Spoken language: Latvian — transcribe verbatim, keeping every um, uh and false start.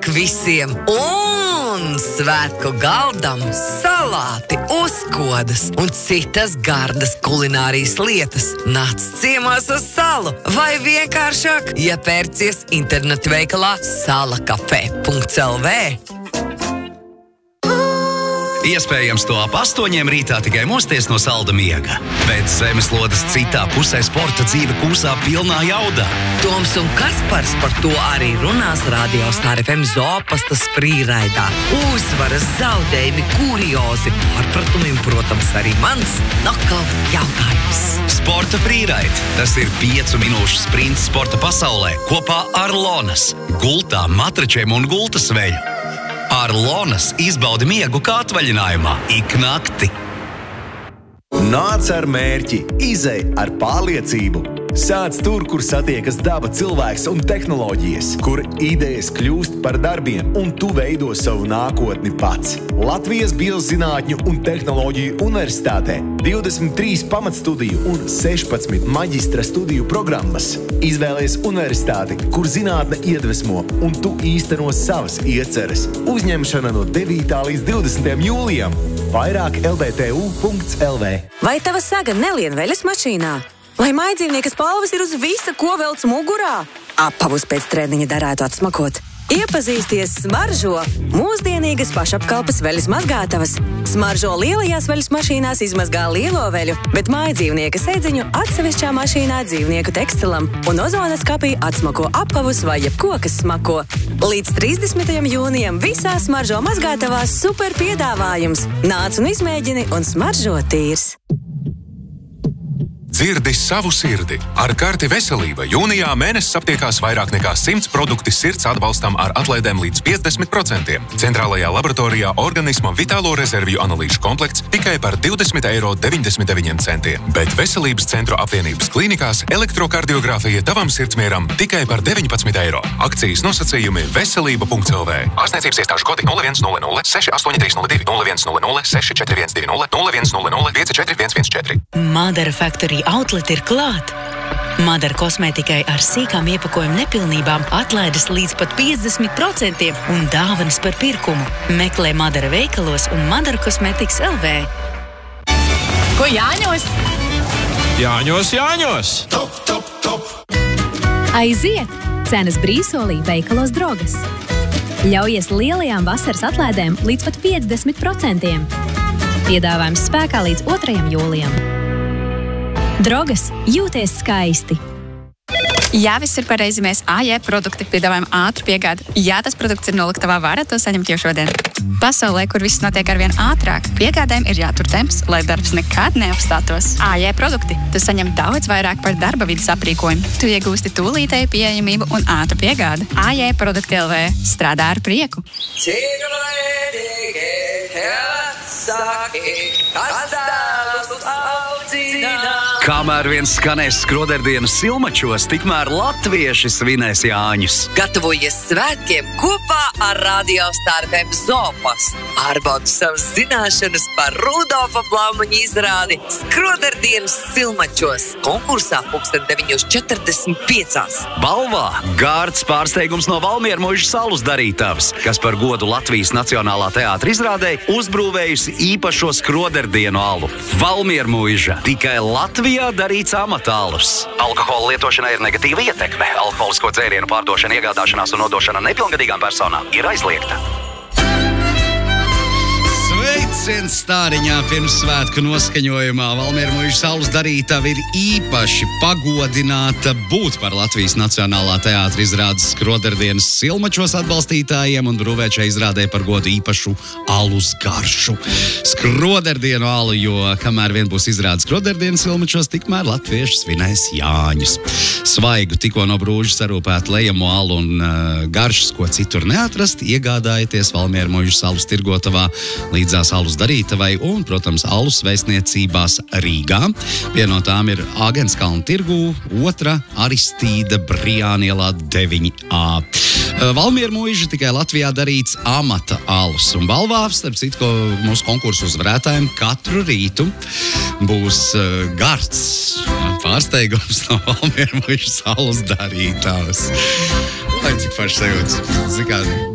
Labāk visiem! Un svētku galdam salāti, uzkodas un citas gardas kulinārijas lietas. Nāc ciemos uz salu vai vienkāršāk iepērcies internetu veikalā sala kafē punkts el vē. Iespējams, to ap astoņiem rītā tikai mosties no salda miega. Bet zemeslodes citā pusē sporta dzīve kūsā pilnā jaudā. Toms un Kaspars par to arī runās Radio Star ef em zopastas frīraidā. Uzvaras, zaudējumi, kuriozi, pārpratumi un, protams, arī mans nokauta jautājums. Sporta frīraid. Tas ir piecu minūšu sprints sporta pasaulē kopā ar Lonas, gultām, matračiem un gultas veļu. Ar Lonas izbaudi miegu kā atvaļinājumā ik nakti. Nāc ar mērķi, izej ar pārliecību. Sāc tur, kur satiekas daba, cilvēks un tehnoloģijas, kur idejas kļūst par darbiem un tu veido savu nākotni pats. Latvijas Biozinātņu un tehnoloģiju universitātē divdesmit trīs pamatstudiju un sešpadsmit maģistra studiju programmas. Izvēlies universitāti, kur zinātne iedvesmo un tu īsteno savas ieceres. Uzņemšana no devītā līdz divdesmitajam jūlijam. Vairāk el bē te u punkts el vē. Vai tava saga nelien veļas mašīnā? Vai mājdzīvnieka spalvas ir uz visa, ko velc mugurā? Apavus pēc treniņa darētu atsmakot. Iepazīsties Smaržo! Mūsdienīgas pašapkalpes veļas mazgātavas. Smaržo lielajās veļas mašīnās izmazgā lielo veļu, bet mājdzīvnieka sēdziņu atsevišķā mašīnā dzīvnieku tekstilam un ozona skapī atsmako apavus vai jebko, kas smako. Līdz trīsdesmitajam jūnijam visā Smaržo mazgātavās super piedāvājums. Nāc un izmēģini un Smaržo tīrs. Dzirdi savu sirdi. Ar karti Veselība jūnijā mēnesis aptiekās vairāk nekā simts produkti sirds atbalstam ar atlaidēm līdz piecdesmit procentiem. Centrālajā laboratorijā organisma vitālo rezerviju analīžu komplekts tikai par divdesmit eiro deviņdesmit deviņiem centiem. Bet Veselības centru apvienības klīnikās elektrokardiogrāfija tavam sirdsmieram tikai par deviņpadsmit eiro. Akcijas nosacījumi veselība punkts el vē. Ārstniecības iestāžu kodi nulle viens nulle nulle seši astoņi trīs nulle divi nulle viens nulle nulle seši četri viens divi nulle nulle viens nulle nulle pieci četri viens viens četri. Madara Factory Outlet ir klāt. Madara kosmētikai ar sīkām iepakojumu nepilnībām atlaides līdz pat piecdesmit procentiem un dāvanas par pirkumu. Meklē Madara veikalos un Madara Kosmetikas el vē. Ko Jāņos? Jāņos, Jāņos! Top, top, top! Aiziet! Cenas brīsolī veikalos Drogas. Ļaujies lielajām vasaras atlaidēm līdz pat piecdesmit procentiem. Piedāvājums spēkā līdz otrajam jūlijam. Drogas, jūties skaisti! Jā, viss ir pareizi, mēs A J produkti piedāvājam ātru piegādi. Jā, tas produkts ir noliktavā, varat to saņemt jau šodien. Pasaulē, kur viss notiek arvien ātrāk, piegādēm ir jātur temps, lai darbs nekad neapstātos. A J produkti. Tu saņem daudz vairāk par darba vidas aprīkojumu. Tu iegūsti tūlītēju pieejamību un ātru piegādi. A J produkti el vē. Strādā ar prieku. Kamēr viens skanēs skroderdienas Silmačos, tikmēr latvieši svinēs Jāņus. Gatavojies svētkiem kopā ar Radio Star ef em zopastu. Pārbaudi savas zināšanas par Rudolfa Blaumaņa izrādi Skroderdienas Silmačos. Konkursā pulksten deviņos četrdesmit piecās. Balvā gārds pārsteigums no Valmiermuižas saules darītavas, kas par godu Latvijas Nacionālā teātra izrādē uzbrūvējusi īpašo skroderdienu alu. Valmiermuiža. Tikai Latvijā darīts amatālus. Alkohola lietošanai ir negatīva ietekme. Alkoholisko dzērienu pārdošana, iegādāšanās un nodošana nepilngadīgām personām ir aizliegta. Sveiciens Stāriņā pirms svētku noskaņojumā. Valmiermuižas saules darītava ir īpaši pagodināta būt par Latvijas Nacionālā teātra izrādes Skroderdienas Silmačos atbalstītājiem un brūvēt šai izrādē par godu īpašu alus garšu. Skroderdienu alu, jo kamēr vien būs izrādes Skroderdienas Silmačos, tikmēr latvieši svinēs Jāņus. Svaigu tikko no brūžas sarūpētu lejamo alu un uh, garšas, ko citur neatrast, iegādājieties Valmiermuižas alus tirgotavā līdzās alus darītavai un, protams, alus vēstniecībās Rīgā. Viena no tām ir Āgenskalna tirgū, otra Aristīda Brijānielā deviņi A. Valmiermuiža tikai Latvijā darīts amata alus. Un balvā, starp citu, ko mūsu konkursu uzvarētājiem katru rītu būs uh, gards pārsteigums no Valmiermuižas alus darītavas. Lai cik forši sajūtas. Zikā,